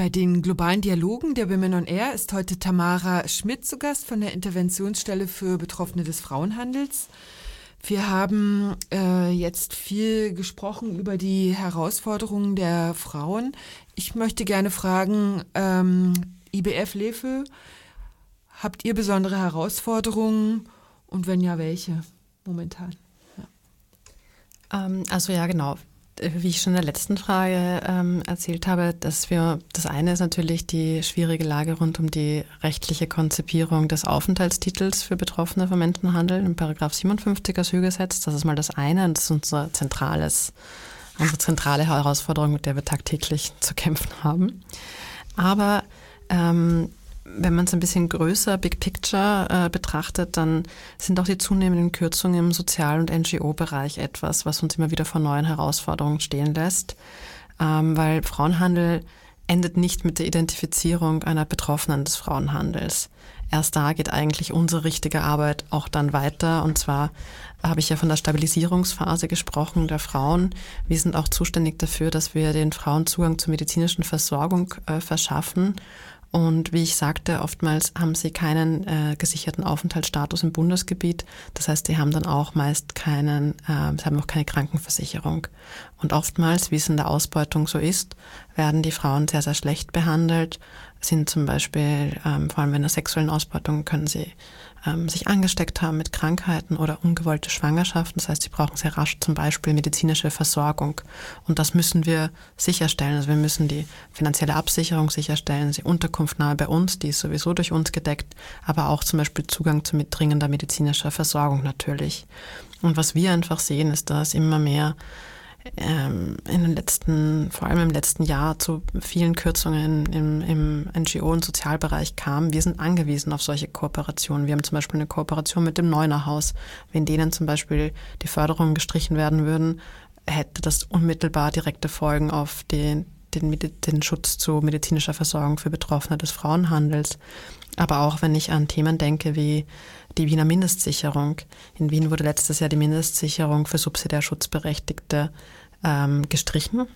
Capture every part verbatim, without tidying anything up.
Bei den globalen Dialogen der Women on Air ist heute Tamara Schmidt zu Gast von der Interventionsstelle für Betroffene des Frauenhandels. Wir haben äh, jetzt viel gesprochen über die Herausforderungen der Frauen. Ich möchte gerne fragen, ähm, I B F Lefe, habt ihr besondere Herausforderungen und wenn ja, welche momentan? Ja. Ähm, also ja, genau. Wie ich schon in der letzten Frage ähm, erzählt habe, dass wir, das eine ist natürlich die schwierige Lage rund um die rechtliche Konzipierung des Aufenthaltstitels für Betroffene vom Menschenhandel im Paragraph siebenundfünfzig Asylgesetz. Das ist mal das eine und das ist unser zentrales, unsere zentrale Herausforderung, mit der wir tagtäglich zu kämpfen haben. Aber ähm, wenn man es ein bisschen größer, Big Picture äh, betrachtet, dann sind auch die zunehmenden Kürzungen im Sozial- und N G O-Bereich etwas, was uns immer wieder vor neuen Herausforderungen stehen lässt, ähm, weil Frauenhandel endet nicht mit der Identifizierung einer Betroffenen des Frauenhandels. Erst da geht eigentlich unsere richtige Arbeit auch dann weiter, und zwar habe ich ja von der Stabilisierungsphase gesprochen der Frauen. Wir sind auch zuständig dafür, dass wir den Frauen Zugang zur medizinischen Versorgung äh, verschaffen. Und wie ich sagte, oftmals haben sie keinen äh, gesicherten Aufenthaltsstatus im Bundesgebiet. Das heißt, die haben dann auch meist keinen, äh, sie haben auch keine Krankenversicherung. Und oftmals, wie es in der Ausbeutung so ist, werden die Frauen sehr, sehr schlecht behandelt, sind zum Beispiel, ähm, vor allem in der sexuellen Ausbeutung, können sie ähm, sich angesteckt haben mit Krankheiten oder ungewollte Schwangerschaften. Das heißt, sie brauchen sehr rasch zum Beispiel medizinische Versorgung. Und das müssen wir sicherstellen. Also wir müssen die finanzielle Absicherung sicherstellen, die Unterkunft nahe bei uns, die ist sowieso durch uns gedeckt, aber auch zum Beispiel Zugang zu mit dringender medizinischer Versorgung natürlich. Und was wir einfach sehen, ist, dass immer mehr in den letzten, vor allem im letzten Jahr, zu vielen Kürzungen im, im N G O- und Sozialbereich kam. Wir sind angewiesen auf solche Kooperationen. Wir haben zum Beispiel eine Kooperation mit dem Neunerhaus. Wenn denen zum Beispiel die Förderungen gestrichen werden würden, hätte das unmittelbar direkte Folgen auf den, den, den Schutz zu medizinischer Versorgung für Betroffene des Frauenhandels. Aber auch wenn ich an Themen denke wie die Wiener Mindestsicherung. In Wien wurde letztes Jahr die Mindestsicherung für subsidiär Schutzberechtigte ähm, gestrichen.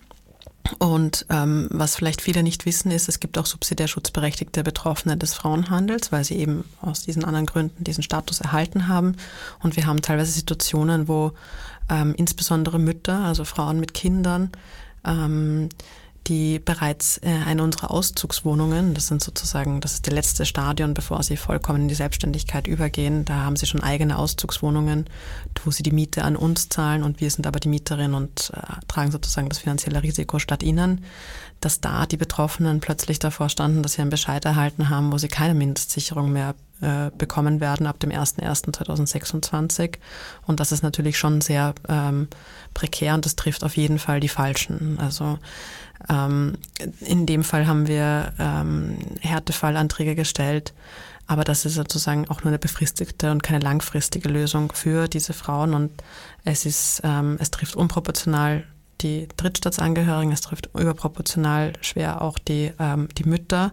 Und ähm, was vielleicht viele nicht wissen, ist, es gibt auch subsidiär schutzberechtigte Betroffene des Frauenhandels, weil sie eben aus diesen anderen Gründen diesen Status erhalten haben. Und wir haben teilweise Situationen, wo ähm, insbesondere Mütter, also Frauen mit Kindern, ähm, die bereits äh, eine unserer Auszugswohnungen, das sind sozusagen, das ist das letzte Stadion, bevor sie vollkommen in die Selbstständigkeit übergehen, da haben sie schon eigene Auszugswohnungen, wo sie die Miete an uns zahlen und wir sind aber die Mieterin und äh, tragen sozusagen das finanzielle Risiko statt ihnen, dass da die Betroffenen plötzlich davor standen, dass sie einen Bescheid erhalten haben, wo sie keine Mindestsicherung mehr äh, bekommen werden ab dem ersten ersten zweitausendsechsundzwanzig. Und das ist natürlich schon sehr ähm, prekär und das trifft auf jeden Fall die Falschen. Also ähm, in dem Fall haben wir ähm, Härtefallanträge gestellt, aber das ist sozusagen auch nur eine befristete und keine langfristige Lösung für diese Frauen und es ist, ähm, es trifft unproportional die Drittstaatsangehörigen, es trifft überproportional schwer auch die, ähm, die Mütter.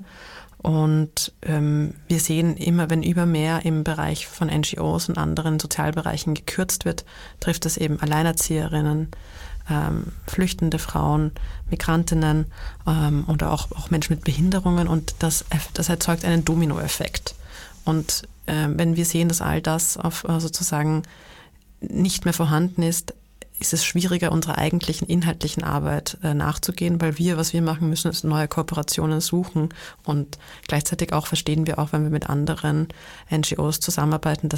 Und ähm, wir sehen immer, wenn immer mehr im Bereich von N G Os und anderen Sozialbereichen gekürzt wird, trifft es eben Alleinerzieherinnen, ähm, flüchtende Frauen, Migrantinnen ähm, oder auch, auch Menschen mit Behinderungen und das, das erzeugt einen Dominoeffekt. Und äh, wenn wir sehen, dass all das auf, äh, sozusagen nicht mehr vorhanden ist, ist es schwieriger, unserer eigentlichen inhaltlichen Arbeit äh, nachzugehen, weil wir, was wir machen müssen, ist neue Kooperationen suchen und gleichzeitig auch verstehen wir auch, wenn wir mit anderen N G Os zusammenarbeiten, dass